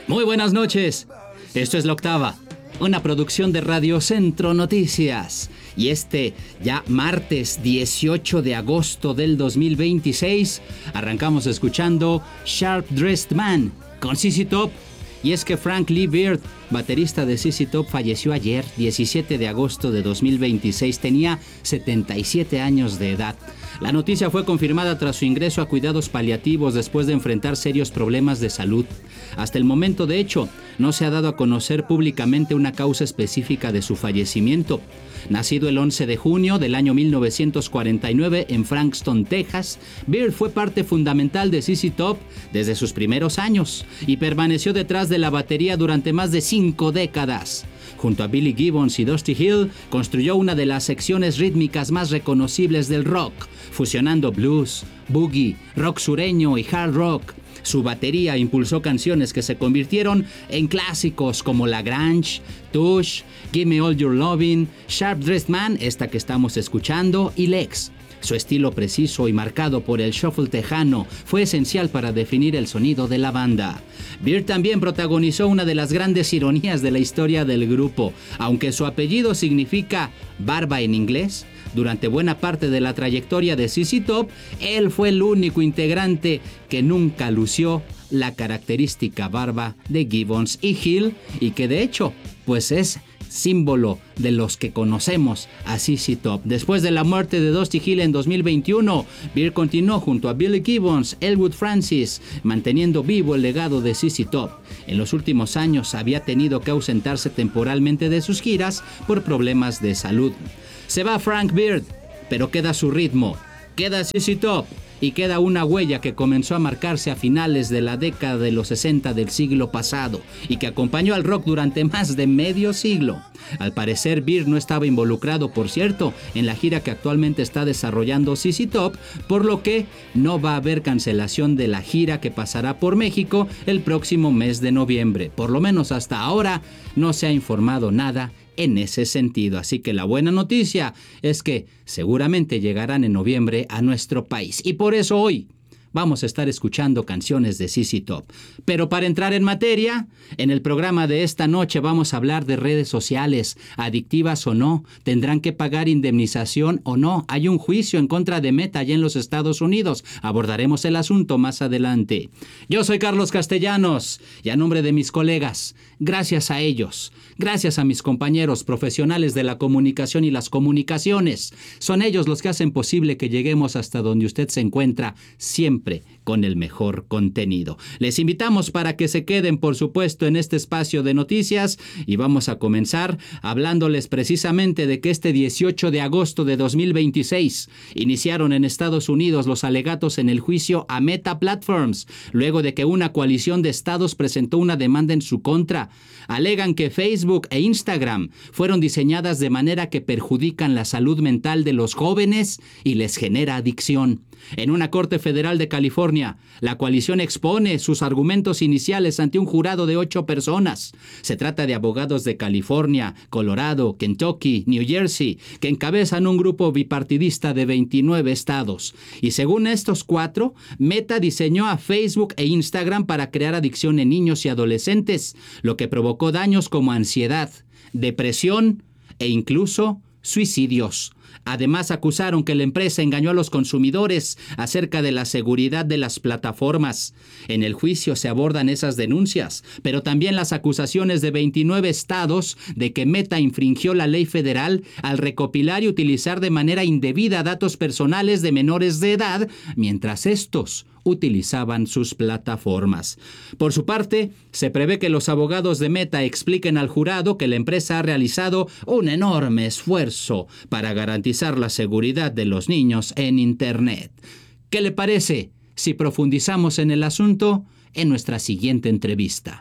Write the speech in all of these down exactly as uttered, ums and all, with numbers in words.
Muy buenas noches. Esto es La Octava, una producción de Radio Centro Noticias. Y este ya martes dieciocho de agosto del dos mil veintiséis, arrancamos escuchando Sharp Dressed Man con Z Z Top. Y es que Frank Lee Beard, baterista de Z Z Top, falleció ayer, diecisiete de agosto de dos mil veintiséis. Tenía setenta y siete años de edad. La noticia fue confirmada tras su ingreso a cuidados paliativos después de enfrentar serios problemas de salud. Hasta el momento, de hecho, no se ha dado a conocer públicamente una causa específica de su fallecimiento. Nacido el once de junio del año mil novecientos cuarenta y nueve en Frankston, Texas, Beard fue parte fundamental de Z Z Top desde sus primeros años y permaneció detrás de la batería durante más de cinco décadas. Junto a Billy Gibbons y Dusty Hill, construyó una de las secciones rítmicas más reconocibles del rock, fusionando blues, boogie, rock sureño y hard rock. Su batería impulsó canciones que se convirtieron en clásicos como La Grange, Tush, Give Me All Your Lovin', Sharp Dressed Man, esta que estamos escuchando, y Legs. Su estilo preciso y marcado por el shuffle tejano fue esencial para definir el sonido de la banda. Beard también protagonizó una de las grandes ironías de la historia del grupo. Aunque su apellido significa barba en inglés, durante buena parte de la trayectoria de Z Z Top, él fue el único integrante que nunca lució la característica barba de Gibbons y Hill, y que de hecho, pues es símbolo de los que conocemos a Z Z Top. Después de la muerte de Dusty Hill en dos mil veintiuno, Beard continuó junto a Billy Gibbons, Elwood Francis, manteniendo vivo el legado de Z Z Top. En los últimos años había tenido que ausentarse temporalmente de sus giras por problemas de salud. Se va Frank Beard, pero queda su ritmo, queda Z Z Top y queda una huella que comenzó a marcarse a finales de la década de los sesenta del siglo pasado y que acompañó al rock durante más de medio siglo. Al parecer, Beard no estaba involucrado, por cierto, en la gira que actualmente está desarrollando Z Z Top, por lo que no va a haber cancelación de la gira que pasará por México el próximo mes de noviembre. Por lo menos hasta ahora no se ha informado nada en ese sentido. Así que la buena noticia es que seguramente llegarán en noviembre a nuestro país. Y por eso hoy vamos a estar escuchando canciones de Z Z Top. Pero para entrar en materia, en el programa de esta noche vamos a hablar de redes sociales, adictivas o no, tendrán que pagar indemnización o no, hay un juicio en contra de Meta allá en los Estados Unidos, abordaremos el asunto más adelante. Yo soy Carlos Castellanos y a nombre de mis colegas, gracias a ellos, gracias a mis compañeros profesionales de la comunicación y las comunicaciones, son ellos los que hacen posible que lleguemos hasta donde usted se encuentra siempre con el mejor contenido. Les invitamos para que se queden, por supuesto, en este espacio de noticias y vamos a comenzar hablándoles precisamente de que este dieciocho de agosto de dos mil veintiséis iniciaron en Estados Unidos los alegatos en el juicio a Meta Platforms, luego de que una coalición de estados presentó una demanda en su contra. Alegan que Facebook e Instagram fueron diseñadas de manera que perjudican la salud mental de los jóvenes y les genera adicción. En una corte federal de California, la coalición expone sus argumentos iniciales ante un jurado de ocho personas. Se trata de abogados de California, Colorado, Kentucky, New Jersey, que encabezan un grupo bipartidista de veintinueve estados. Y según estos cuatro, Meta diseñó a Facebook e Instagram para crear adicción en niños y adolescentes, lo que provocó daños como ansiedad, depresión e incluso suicidios. Además, acusaron que la empresa engañó a los consumidores acerca de la seguridad de las plataformas. En el juicio se abordan esas denuncias, pero también las acusaciones de veintinueve estados de que Meta infringió la ley federal al recopilar y utilizar de manera indebida datos personales de menores de edad, mientras estos utilizaban sus plataformas. Por su parte, se prevé que los abogados de Meta expliquen al jurado que la empresa ha realizado un enorme esfuerzo para garantizar la seguridad de los niños en Internet. ¿Qué le parece si profundizamos en el asunto en nuestra siguiente entrevista?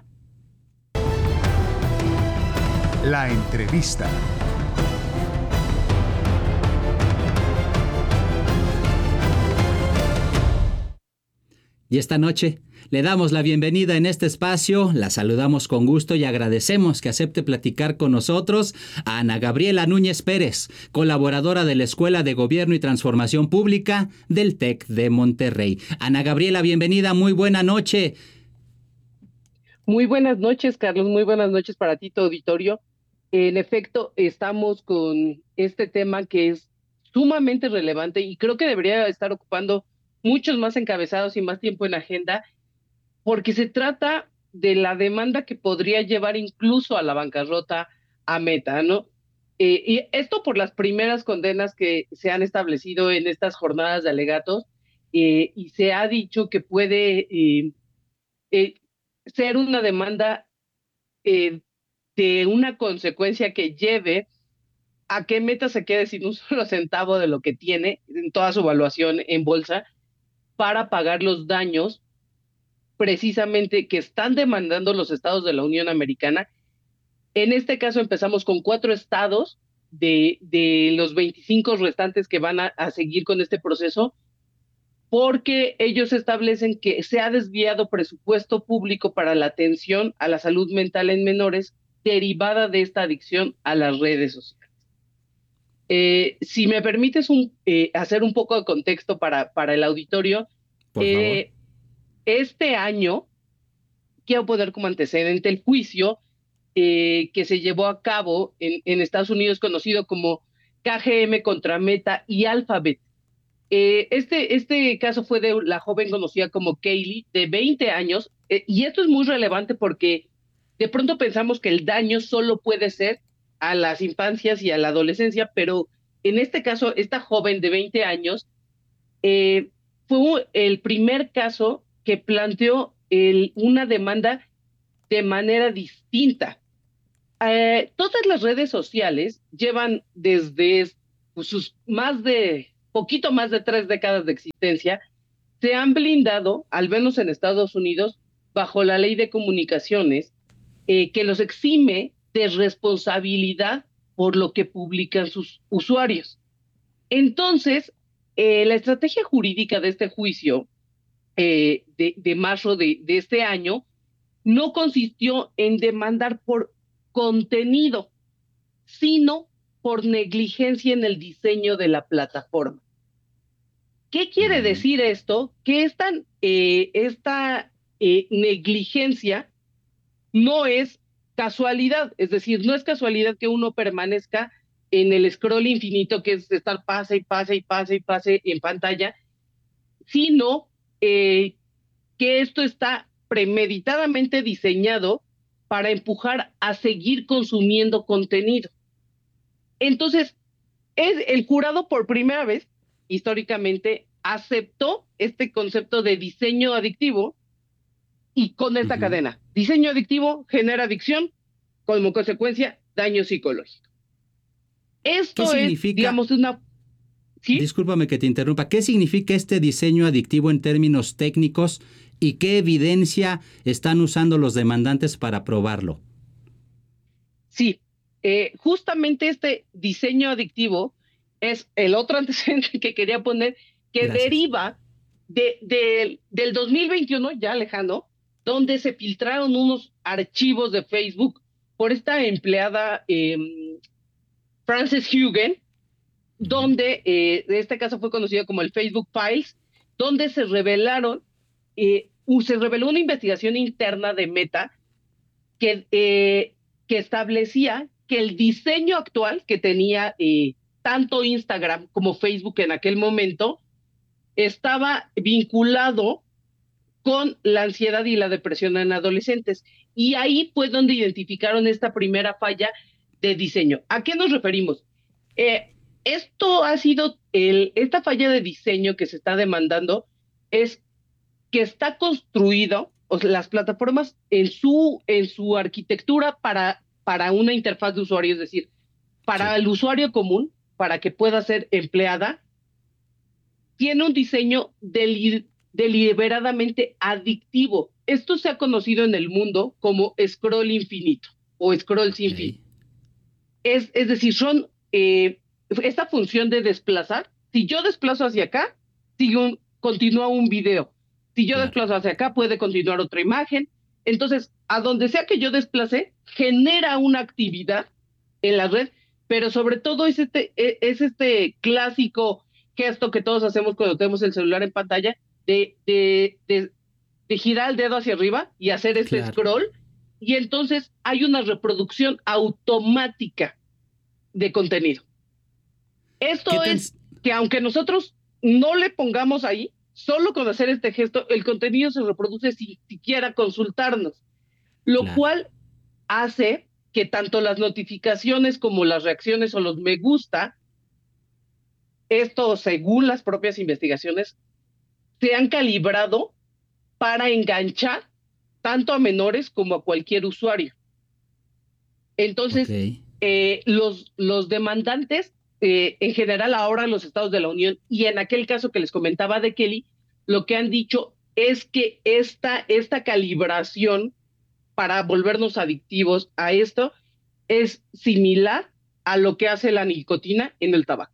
La entrevista. Y esta noche le damos la bienvenida en este espacio, la saludamos con gusto y agradecemos que acepte platicar con nosotros a Ana Gabriela Núñez Pérez, colaboradora de la Escuela de Gobierno y Transformación Pública del TEC de Monterrey. Ana Gabriela, bienvenida, muy buena noche. Muy buenas noches, Carlos. Muy buenas noches para ti, tu auditorio. En efecto, estamos con este tema que es sumamente relevante y creo que debería estar ocupando muchos más encabezados y más tiempo en agenda, porque se trata de la demanda que podría llevar incluso a la bancarrota a Meta, ¿no? Eh, y esto por las primeras condenas que se han establecido en estas jornadas de alegatos, eh, y se ha dicho que puede eh, eh, ser una demanda eh, de una consecuencia que lleve a que Meta se quede sin un solo centavo de lo que tiene en toda su evaluación en bolsa para pagar los daños precisamente que están demandando los estados de la Unión Americana. En este caso empezamos con cuatro estados de, de los veinticinco restantes que van a, a seguir con este proceso, porque ellos establecen que se ha desviado presupuesto público para la atención a la salud mental en menores derivada de esta adicción a las redes sociales. Eh, si me permites un, eh, hacer un poco de contexto para, para el auditorio, Por favor. eh, este año, quiero poner como antecedente el juicio eh, que se llevó a cabo en, en Estados Unidos, conocido como K G M contra Meta y Alphabet. Eh, este, este caso fue de la joven conocida como Kaylee, de veinte años, eh, y esto es muy relevante porque de pronto pensamos que el daño solo puede ser a las infancias y a la adolescencia, pero en este caso, esta joven de veinte años eh, fue el primer caso que planteó el, una demanda de manera distinta. Eh, todas las redes sociales llevan desde pues, sus más de, poquito más de tres décadas de existencia, se han blindado, al menos en Estados Unidos, bajo la ley de comunicaciones, eh, que los exime de responsabilidad por lo que publican sus usuarios. Entonces, eh, la estrategia jurídica de este juicio eh, de, de marzo de, de este año no consistió en demandar por contenido, sino por negligencia en el diseño de la plataforma. ¿Qué quiere Mm, decir esto? Que esta, eh, esta eh, negligencia no es casualidad, es decir, no es casualidad que uno permanezca en el scroll infinito, que es estar pase y pase y pase y pase en pantalla, sino eh, que esto está premeditadamente diseñado para empujar a seguir consumiendo contenido. Entonces, es el jurado por primera vez, históricamente, aceptó este concepto de diseño adictivo y con esta ujú. cadena. Diseño adictivo genera adicción, como consecuencia, daño psicológico. ¿Qué Esto es, significa, digamos, una... ¿Sí? discúlpame que te interrumpa, qué significa este diseño adictivo en términos técnicos y qué evidencia están usando los demandantes para probarlo? Sí. Eh, justamente este diseño adictivo es el otro antecedente que quería poner, que Gracias. deriva de, de, del dos mil veintiuno, ya lejano, donde se filtraron unos archivos de Facebook por esta empleada eh, Frances Hugen, Ujú. donde eh, en este caso fue conocido como el Facebook Files, donde se revelaron, eh, se reveló una investigación interna de Meta que, eh, que establecía que el diseño actual que tenía eh, tanto Instagram como Facebook en aquel momento estaba vinculado con la ansiedad y la depresión en adolescentes. Y ahí fue donde identificaron esta primera falla de diseño. ¿A qué nos referimos? Eh, esto ha sido, el, esta falla de diseño que se está demandando es que está construido, o sea, las plataformas en su, en su arquitectura para, para una interfaz de usuario, es decir, para Sí. el usuario común, para que pueda ser empleada, tiene un diseño deli deliberadamente adictivo. Esto se ha conocido en el mundo como scroll infinito o scroll sin fin. Ok. Es, es decir, son eh, esta función de desplazar. Si yo desplazo hacia acá, sigue un, continúa un video. Si yo Claro. desplazo hacia acá, puede continuar otra imagen. Entonces, a donde sea que yo desplace, genera una actividad en la red, pero sobre todo es este, e, es este clásico gesto que todos hacemos cuando tenemos el celular en pantalla de, de, de de girar el dedo hacia arriba y hacer este Claro. scroll, y entonces hay una reproducción automática de contenido. ¿Qué Esto tan... es que aunque nosotros no le pongamos ahí, solo con hacer este gesto, el contenido se reproduce sin siquiera consultarnos, lo Claro. cual hace que tanto las notificaciones como las reacciones o los me gusta, esto según las propias investigaciones, se han calibrado para enganchar tanto a menores como a cualquier usuario. Ok. Entonces, eh, los, los demandantes, eh, en general ahora los estados de la Unión, y en aquel caso que les comentaba de Kelly, lo que han dicho es que esta, esta calibración para volvernos adictivos a esto es similar a lo que hace la nicotina en el tabaco.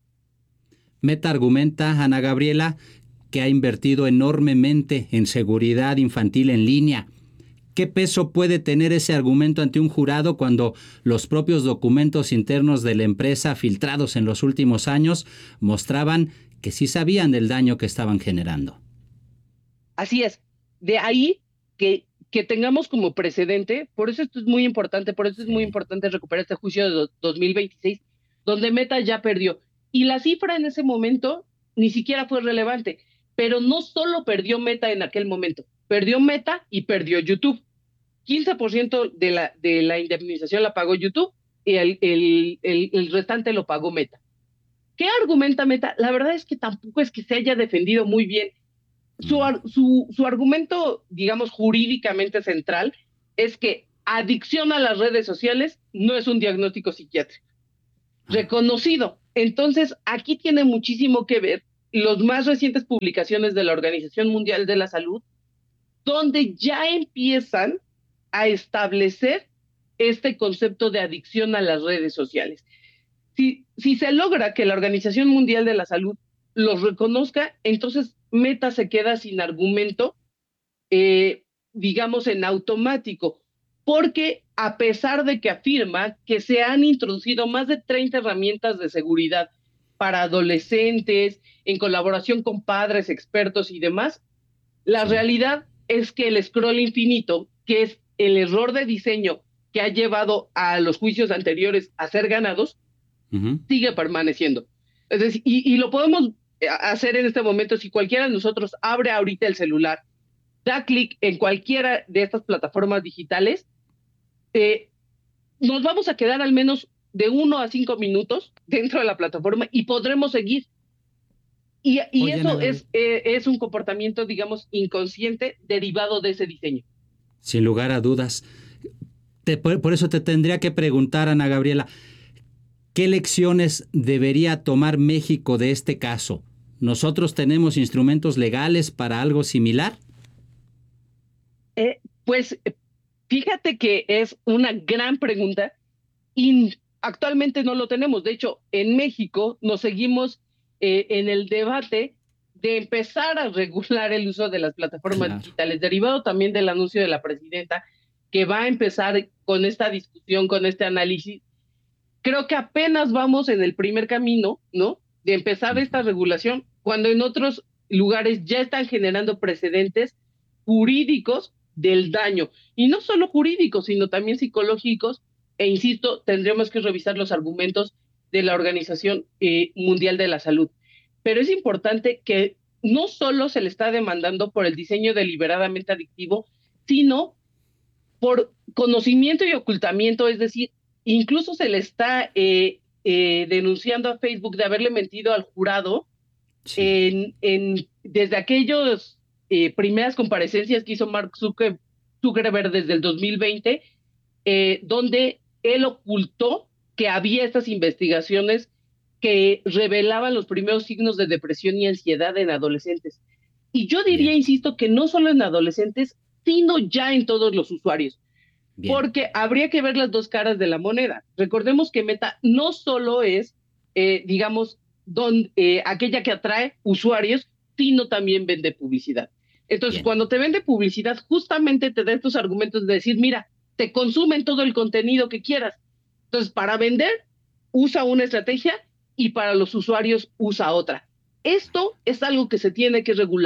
Meta argumenta, Ana Gabriela, que ha invertido enormemente en seguridad infantil en línea. ¿Qué peso puede tener ese argumento ante un jurado cuando los propios documentos internos de la empresa filtrados en los últimos años mostraban que sí sabían del daño que estaban generando? Así es. De ahí que, que tengamos como precedente, por eso esto es muy importante, por eso es muy Sí. importante recuperar este juicio de do, dos mil veintiséis, donde Meta ya perdió. Y la cifra en ese momento ni siquiera fue relevante, pero no solo perdió Meta en aquel momento, perdió Meta y perdió YouTube. quince por ciento de la, de la indemnización la pagó YouTube y el, el, el, el restante lo pagó Meta. ¿Qué argumenta Meta? La verdad es que tampoco es que se haya defendido muy bien. Su, su, su argumento, digamos, jurídicamente central es que adicción a las redes sociales no es un diagnóstico psiquiátrico reconocido. Entonces, aquí tiene muchísimo que ver las más recientes publicaciones de la Organización Mundial de la Salud, donde ya empiezan a establecer este concepto de adicción a las redes sociales. Si, si se logra que la Organización Mundial de la Salud los reconozca, entonces Meta se queda sin argumento, eh, digamos, en automático, porque a pesar de que afirma que se han introducido más de treinta herramientas de seguridad para adolescentes, en colaboración con padres, expertos y demás, la Sí. realidad es que el scroll infinito, que es el error de diseño que ha llevado a los juicios anteriores a ser ganados, uh-huh. sigue permaneciendo. Es decir, y, y lo podemos hacer en este momento si cualquiera de nosotros abre ahorita el celular, da clic en cualquiera de estas plataformas digitales, eh, nos vamos a quedar al menos de uno a cinco minutos dentro de la plataforma y podremos seguir. Y, y Oye, eso es, eh, es un comportamiento, digamos, inconsciente derivado de ese diseño. Sin lugar a dudas. Te, por, por eso te tendría que preguntar, Ana Gabriela, ¿qué lecciones debería tomar México de este caso? ¿Nosotros tenemos instrumentos legales para algo similar? Eh, pues fíjate que es una gran pregunta y actualmente no lo tenemos. De hecho, en México nos seguimos eh, en el debate de empezar a regular el uso de las plataformas claro. digitales, derivado también del anuncio de la presidenta, que va a empezar con esta discusión, con este análisis. Creo que apenas vamos en el primer camino, ¿no? De empezar esta regulación, cuando en otros lugares ya están generando precedentes jurídicos del daño, y no solo jurídicos, sino también psicológicos, e insisto, tendremos que revisar los argumentos de la Organización eh, Mundial de la Salud. Pero es importante que no solo se le está demandando por el diseño deliberadamente adictivo, sino por conocimiento y ocultamiento, es decir, incluso se le está eh, eh, denunciando a Facebook de haberle mentido al jurado sí. en, en, desde aquellas eh, primeras comparecencias que hizo Mark Zuckerberg desde el dos mil veinte, eh, donde él ocultó que había estas investigaciones que revelaban los primeros signos de depresión y ansiedad en adolescentes. Y yo diría, Bien. insisto, que no solo en adolescentes, sino ya en todos los usuarios. Bien. Porque habría que ver las dos caras de la moneda. Recordemos que Meta no solo es, eh, digamos, don, eh, aquella que atrae usuarios, sino también vende publicidad. Entonces, Bien. cuando te vende publicidad, justamente te da estos argumentos de decir, mira, te consumen todo el contenido que quieras. Entonces, para vender, usa una estrategia y para los usuarios usa otra. Esto es algo que se tiene que regular.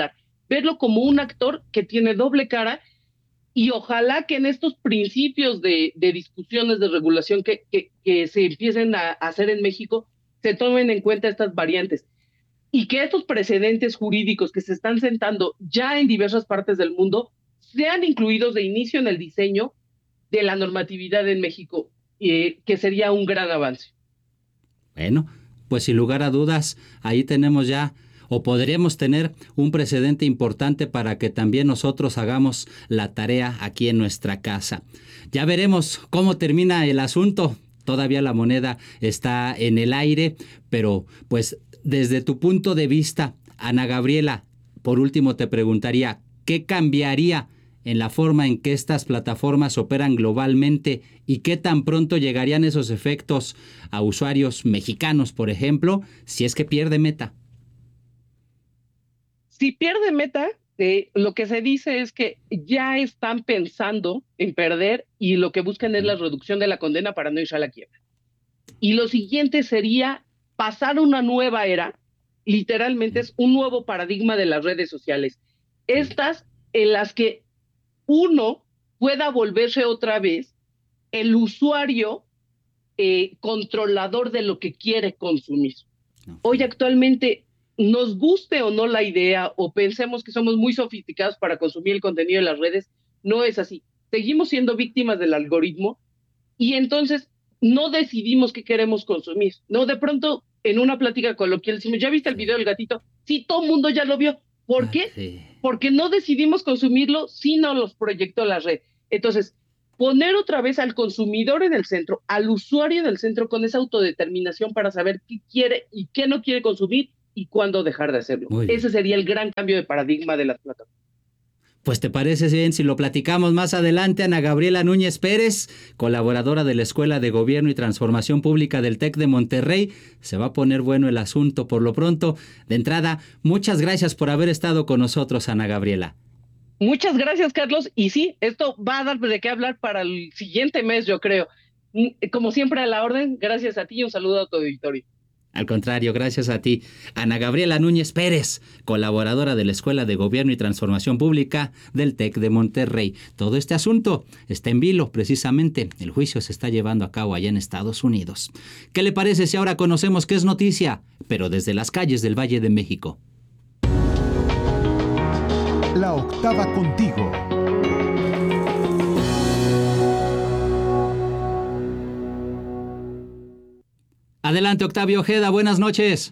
verlo como un actor que tiene doble cara, y ojalá que en estos principios de, de discusiones de regulación que, que, que se empiecen a, a hacer en México, se tomen en cuenta estas variantes y que estos precedentes jurídicos que se están sentando ya en diversas partes del mundo sean incluidos de inicio en el diseño de la normatividad en México, eh, que sería un gran avance. Bueno, pues sin lugar a dudas, ahí tenemos ya, o podríamos tener un precedente importante para que también nosotros hagamos la tarea aquí en nuestra casa. Ya veremos cómo termina el asunto. Todavía la moneda está en el aire, pero pues desde tu punto de vista, Ana Gabriela, por último te preguntaría, ¿qué cambiaría en la forma en que estas plataformas operan globalmente y qué tan pronto llegarían esos efectos a usuarios mexicanos, por ejemplo, si es que pierde Meta? Si pierde Meta, eh, lo que se dice es que ya están pensando en perder y lo que buscan es la reducción de la condena para no ir a la quiebra. Y lo siguiente sería pasar una nueva era, literalmente es un nuevo paradigma de las redes sociales. Estas en las que uno pueda volverse otra vez el usuario eh, controlador de lo que quiere consumir. Hoy actualmente, nos guste o no la idea, o pensemos que somos muy sofisticados para consumir el contenido de las redes, no es así. Seguimos siendo víctimas del algoritmo y entonces no decidimos qué queremos consumir. No, de pronto en una plática coloquial decimos, ¿ya viste el video del gatito? Sí, todo el mundo ya lo vio. ¿Por qué? Sí. Porque no decidimos consumirlo, sino los proyectó la red. Entonces, poner otra vez al consumidor en el centro, al usuario en el centro, con esa autodeterminación para saber qué quiere y qué no quiere consumir y cuándo dejar de hacerlo. Ese sería el gran cambio de paradigma de las plataformas. Pues te parece bien si lo platicamos más adelante. Ana Gabriela Núñez Pérez, colaboradora de la Escuela de Gobierno y Transformación Pública del TEC de Monterrey. Se va a poner bueno el asunto por lo pronto. De entrada, muchas gracias por haber estado con nosotros, Ana Gabriela. Muchas gracias, Carlos. Y sí, esto va a dar de qué hablar para el siguiente mes, yo creo. Como siempre, a la orden, gracias a ti y un saludo a tu auditorio. Al contrario, gracias a ti. Ana Gabriela Núñez Pérez, colaboradora de la Escuela de Gobierno y Transformación Pública del TEC de Monterrey. Todo este asunto está en vilo, precisamente. El juicio se está llevando a cabo allá en Estados Unidos. ¿Qué le parece si ahora conocemos qué es noticia, pero desde las calles del Valle de México? La octava contigo. Adelante, Octavio Ojeda, buenas noches.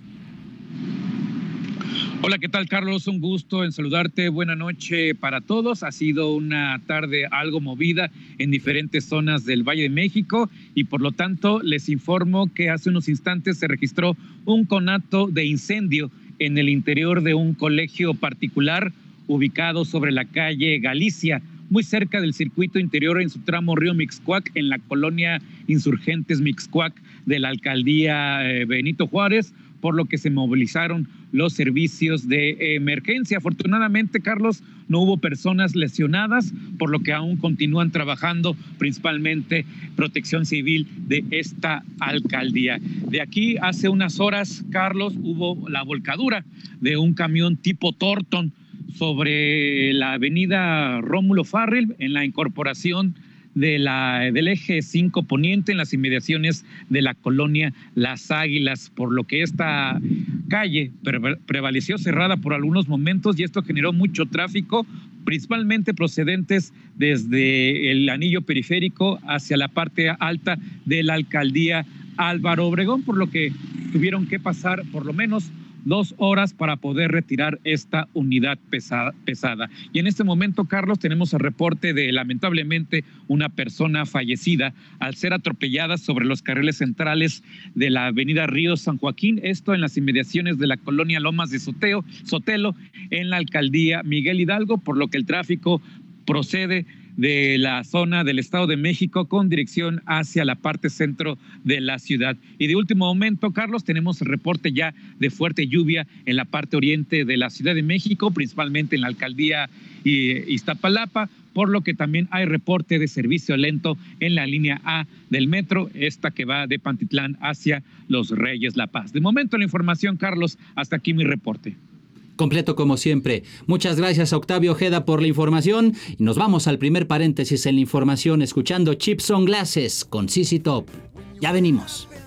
Hola, ¿qué tal, Carlos? Un gusto en saludarte. Buena noche para todos. Ha sido una tarde algo movida en diferentes zonas del Valle de México y por lo tanto les informo que hace unos instantes se registró un conato de incendio en el interior de un colegio particular ubicado sobre la calle Galicia, muy cerca del circuito interior en su tramo Río Mixcoac, en la colonia Insurgentes Mixcoac de la alcaldía Benito Juárez, por lo que se movilizaron los servicios de emergencia. Afortunadamente, Carlos, no hubo personas lesionadas, por lo que aún continúan trabajando principalmente Protección Civil de esta alcaldía. De aquí hace unas horas, Carlos, hubo la volcadura de un camión tipo Torton sobre la avenida Rómulo Farrell en la incorporación de la, del eje cinco Poniente en las inmediaciones de la colonia Las Águilas, por lo que esta calle pre- prevaleció cerrada por algunos momentos y esto generó mucho tráfico, principalmente procedentes desde el anillo periférico hacia la parte alta de la alcaldía Álvaro Obregón, por lo que tuvieron que pasar por lo menos dos horas para poder retirar esta unidad pesada, pesada. Y en este momento, Carlos, tenemos el reporte de, lamentablemente, una persona fallecida al ser atropellada sobre los carriles centrales de la avenida Río San Joaquín, esto en las inmediaciones de la colonia Lomas de Soteo, Sotelo, en la alcaldía Miguel Hidalgo, por lo que el tráfico procede de la zona del Estado de México con dirección hacia la parte centro de la ciudad. Y de último momento, Carlos, tenemos el reporte ya de fuerte lluvia en la parte oriente de la Ciudad de México, principalmente en la alcaldía Iztapalapa, por lo que también hay reporte de servicio lento en la línea A del metro, esta que va de Pantitlán hacia Los Reyes La Paz. De momento la información, Carlos, hasta aquí mi reporte. Completo como siempre. Muchas gracias a Octavio Ojeda por la información y nos vamos al primer paréntesis en la información escuchando Chips on Glasses con C C Top. Ya venimos.